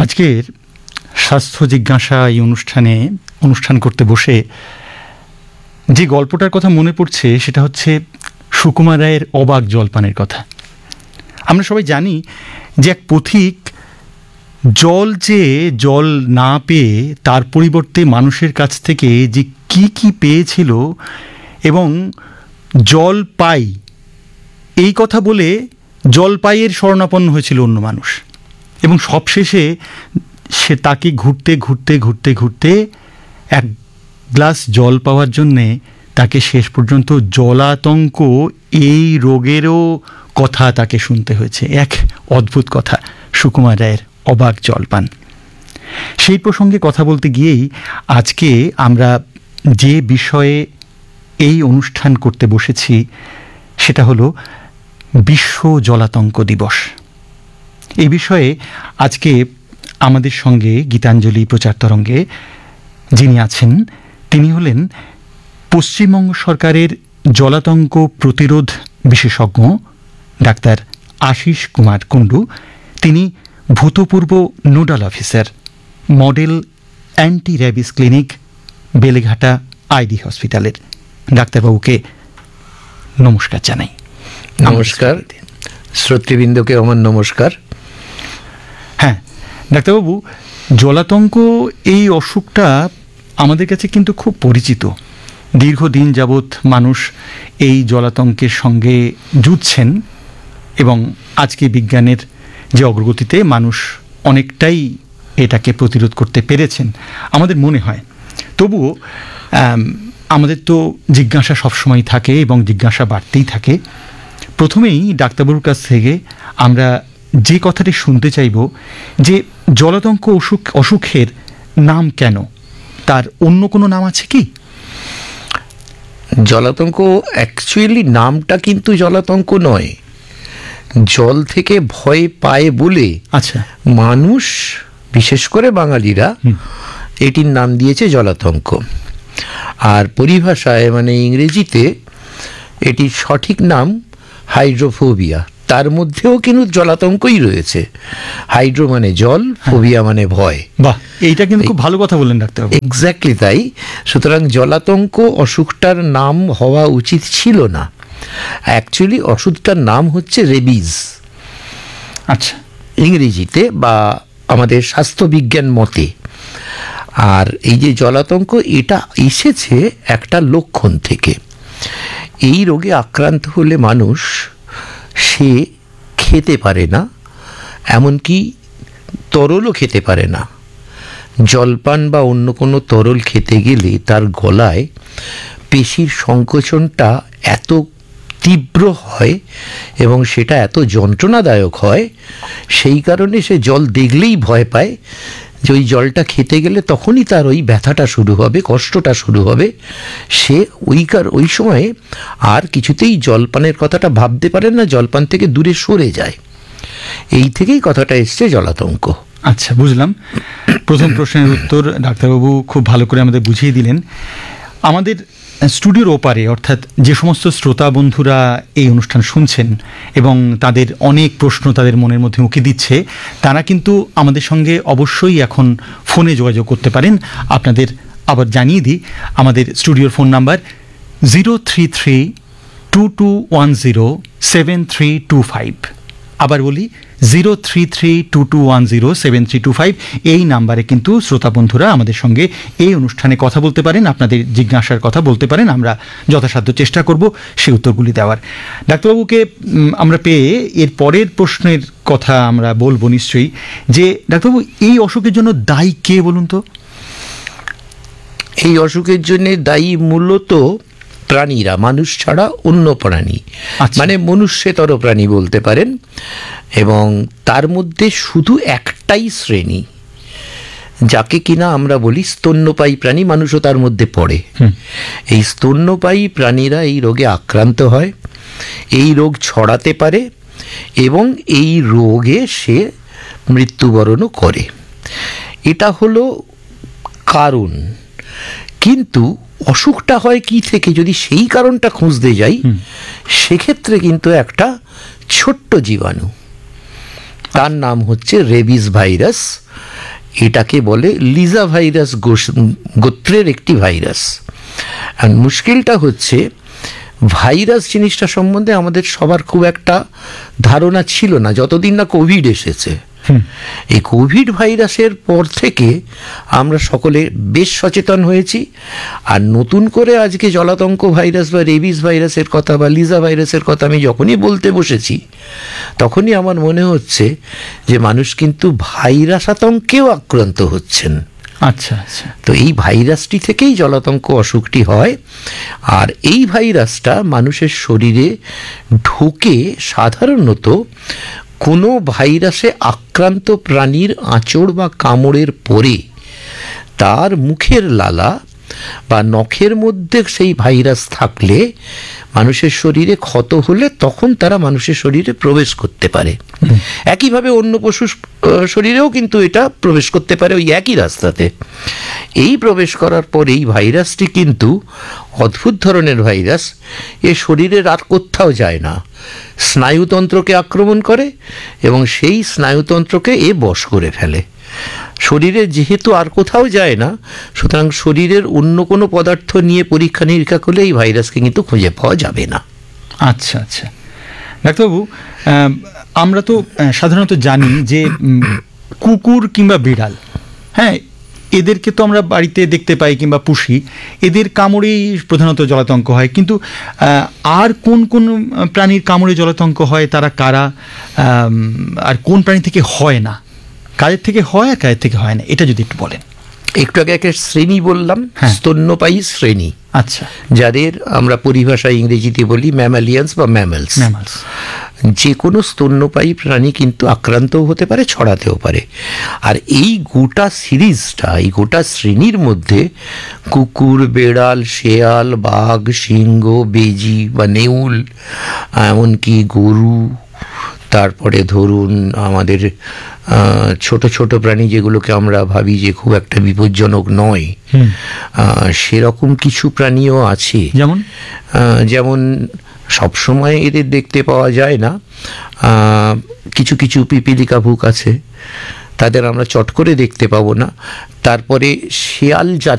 আজকের স্বাস্থ্য জিজ্ঞাসা এই অনুষ্ঠান করতে বসে যে গল্পটার কথা মনে পড়ছে সেটা হচ্ছে সুকুমার রায়ের অবাক জলপানের কথা। আমরা সবাই জানি যে এক পথিক জল চেয়ে জল না পেয়ে তার পরিবর্তে মানুষের কাছ থেকে যে কি পেয়েছিল এবং জল পাই এই কথা বলে জলপাইয়ের শরণাপন্ন হয়েছিল অন্য মানুষ, এবং সবশেষে সে তাকে ঘুরতে ঘুরতে ঘুরতে ঘুরতে এক গ্লাস জল পাওয়ার জন্যে তাকে শেষ পর্যন্ত জলাতঙ্ক এই রোগেরও কথা তাকে শুনতে হয়েছে। এক অদ্ভুত কথা, সুকুমার রায়ের অবাক জলপান। সেই প্রসঙ্গে কথা বলতে গিয়েই আজকে আমরা যে বিষয়ে এই অনুষ্ঠান করতে বসেছি সেটা হলো বিশ্ব জলাতঙ্ক দিবস। এই বিষয়ে আজকে আমাদের সঙ্গে গীতাঞ্জলি প্রচার তরঙ্গে যিনি আছেন তিনি হলেন পশ্চিমবঙ্গ সরকারের জলাতঙ্ক প্রতিরোধ বিশেষজ্ঞ ডাক্তার আশিস কুমার কুণ্ডু। তিনি ভূতপূর্ব nodal officer, model anti rabies clinic, Beleghata ID হসপিটালের। ডাক্তারবাবুকে নমস্কার জানাই। নমস্কার, শ্রোতৃবৃন্দকে আমার নমস্কার। হ্যাঁ ডাক্তারবাবু, জলাতঙ্ক এই অসুখটা আমাদের কাছে কিন্তু খুব পরিচিত। দীর্ঘদিন যাবৎ মানুষ এই জলাতঙ্কের সঙ্গে যুঝছেন এবং আজকে বিজ্ঞানের যে অগ্রগতিতে মানুষ অনেকটাই এটাকে প্রতিরোধ করতে পেরেছেন আমাদের মনে হয়। তবুও আমাদের তো জিজ্ঞাসা সবসময় থাকে এবং জিজ্ঞাসা বাড়তেই থাকে। প্রথমেই ডাক্তারবাবুর কাছ থেকে আমরা যে কথাটি শুনতে চাইব যে জলাতঙ্ক অসুখের নাম কেন, তার অন্য কোনো নাম আছে কি? জলাতঙ্ক অ্যাকচুয়ালি নামটা কিন্তু জলাতঙ্ক নয়, জল থেকে ভয় পায় বলে আচ্ছা মানুষ বিশেষ করে বাঙালিরা এটির নাম দিয়েছে জলাতঙ্ক। আর পরিভাষায় মানে ইংরেজিতে এটির সঠিক নাম হাইড্রোফোবিয়া। তার মধ্যেও কিন্তু জলাতঙ্কই রয়েছে। হাইড্রো মানে জল, ফোবিয়া মানে ভয়। বাহ, এইটা কিন্তু খুব ভালো কথা বললেন ডাক্তার। এক্স্যাক্টলি তাই। সুতরাং জলাতঙ্ক অসুখটার নাম হওয়া উচিত ছিল না। অ্যাকচুয়ালি ওষুধটার নাম হচ্ছে রেবিজ, আচ্ছা, ইংরেজিতে বা আমাদের স্বাস্থ্যবিজ্ঞান মতে। আর এই যে জলাতঙ্ক, এটা এসেছে একটা লক্ষণ থেকে। এই রোগে আক্রান্ত হলে মানুষ সে খেতে পারে না, এমনকি তরলও খেতে পারে না। জলপান বা অন্য কোনো তরল খেতে গেলে তার গলায় পেশির সংকোচনটা এত তীব্র হয় এবং সেটা এত যন্ত্রণাদায়ক হয়, সেই কারণে সে জল দেখলেই ভয় পায় যে ওই জলটা খেতে গেলে তখনই তার ওই ব্যথাটা শুরু হবে, কষ্টটা শুরু হবে। সে ওই সময়ে আর কিছুতেই জলপানের কথাটা ভাবতে পারে না, জলপান থেকে দূরে সরে যায়। এই থেকেই কথাটা এসছে জলাতঙ্ক। আচ্ছা, বুঝলাম। প্রথম প্রশ্নের উত্তর ডাক্তারবাবু খুব ভালো করে আমাদের বুঝিয়ে দিলেন। আমাদের স্টুডিওর ওপারে, অর্থাৎ যে সমস্ত শ্রোতা বন্ধুরা এই অনুষ্ঠান শুনছেন এবং তাদের অনেক প্রশ্ন তাদের মনের মধ্যে উঁকি দিচ্ছে, তারা কিন্তু আমাদের সঙ্গে অবশ্যই এখন ফোনে যোগাযোগ করতে পারেন। আপনাদের আবার জানিয়ে দিই, আমাদের স্টুডিওর ফোন নাম্বার 033-2210-7325। আবার বলি 033-2210-7325। এই নাম্বারে কিন্তু শ্রোতা বন্ধুরা আমাদের সঙ্গে এই অনুষ্ঠানে কথা বলতে পারেন, আপনাদের জিজ্ঞাসার কথা বলতে পারেন। আমরা যথাসাধ্য চেষ্টা করব সেই উত্তরগুলি দেওয়ার। ডাক্তারবাবুকে আমরা পেয়ে এর পরের প্রশ্নের কথা আমরা বলবো নিশ্চয়ই, যে ডাক্তারবাবু এই অসুখের জন্য দায়ী কে বলুন তো? এই অসুখের জন্য দায়ী মূলত প্রাণীরা, মানুষ ছাড়া অন্য প্রাণী। মানে মনুষ্যতর প্রাণী বলতে পারেন। এবং তার মধ্যে শুধু একটাই শ্রেণী যাকে কিনা আমরা বলি স্তন্যপায়ী প্রাণী, মানুষও তার মধ্যে পড়ে। এই স্তন্যপায়ী প্রাণীরা এই রোগে আক্রান্ত হয়, এই রোগ ছড়াতে পারে এবং এই রোগে সে মৃত্যুবরণও করে। এটা হলো কারণ। কিন্তু অসুখটা হয় কি থেকে, যদি সেই কারণটা খুঁজতে যাই, সেক্ষেত্রে কিন্তু একটা ছোট্ট জীবাণু, তার নাম হচ্ছে রেবিস ভাইরাস। এটাকে বলে লিজা ভাইরাস গোত্রের একটি ভাইরাস। আর মুশকিলটা হচ্ছে ভাইরাস জিনিসটা সম্বন্ধে আমাদের সবার খুব একটা ধারণা ছিল না যতদিন না কোভিড এসেছে। এই কোভিড ভাইরাসের পর থেকে আমরা সকলে বেশ সচেতন হয়েছি। আর নতুন করে আজকে জলাতঙ্ক ভাইরাস বা রেবিস ভাইরাসের কথা বা লিজা ভাইরাসের কথা আমি যখনই বলতে বসেছি, তখনই আমার মনে হচ্ছে যে মানুষ কিন্তু ভাইরাস আতঙ্কেও আক্রান্ত হচ্ছেন। আচ্ছা আচ্ছা। তো এই ভাইরাসটি থেকেই জলাতঙ্ক অসুখটি হয়। আর এই ভাইরাসটা মানুষের শরীরে ঢুকে সাধারণত কোনো ভাইরাসে আক্রান্ত প্রাণীর আঁচড় বা কামড়ের পরে তার মুখের লালা বা নখের মধ্যে সেই ভাইরাস থাকলে মানুষের শরীরে ক্ষত হলে তখন তারা মানুষের শরীরে প্রবেশ করতে পারে। একইভাবে অন্য পশুর শরীরেও কিন্তু এটা প্রবেশ করতে পারে ওই একই রাস্তাতে। এই প্রবেশ করার পর এই ভাইরাসটি কিন্তু অদ্ভুত ধরনের ভাইরাস। এ শরীরের আর কোথাও যায় না, স্নায়ুতন্ত্রকে আক্রমণ করে এবং সেই স্নায়ুতন্ত্রকে এ বশ করে ফেলে। শরীরে যেহেতু আর কোথাও যায় না, সুতরাং শরীরের অন্য কোনো পদার্থ নিয়ে পরীক্ষা নিরীক্ষা করলে এই ভাইরাসকে কিন্তু খুঁজে পাওয়া যাবে না। আচ্ছা আচ্ছা। ডাক্তারবাবু, আমরা তো সাধারণত জানি যে কুকুর কিংবা বিড়াল, হ্যাঁ, এদেরকে তো আমরা বাড়িতে দেখতে পাই কিংবা পুষি, এদের কামড়েই প্রধানত জলাতঙ্ক হয়। কিন্তু আর কোন কোন প্রাণীর কামড়ে জলাতঙ্ক হয়, তারা কারা, আর কোন প্রাণী থেকে হয় না, কাদের থেকে হয় আর কাদের থেকে হয় না, এটা যদি একটু বলেন। একটু আগে একটা শ্রেণী বললাম, হ্যাঁ। স্তন্যপায়ী শ্রেণী, আচ্ছা, যাদের আমরা পরিভাষায় ইংরেজিতে বলি ম্যামালিয়ান্স বা ম্যামেলস। ম্যামালস। যে কোনো স্তন্যপায়ী প্রাণী কিন্তু আক্রান্তও হতে পারে, ছড়াতেও পারে। আর এই গোটা সিরিজটা, এই গোটা শ্রেণীর মধ্যে কুকুর, বেড়াল, শেয়াল, বাঘ, সিংহ, বেজি বা নেউল, এমনকি গরু, তারপরে ধরুন আমাদের ছোট ছোট প্রাণী যেগুলোকে আমরা ভাবি যে খুব একটা বিপজ্জনক নয়, সেরকম কিছু প্রাণীও আছে। যেমন সবসময় এদের দেখতে পাওয়া যায় না, কিছু কিছু পিপিলিকা ভুক আছে, তাদের আমরা চট করে দেখতে পাবো না। তারপরে শেয়াল জাতীয়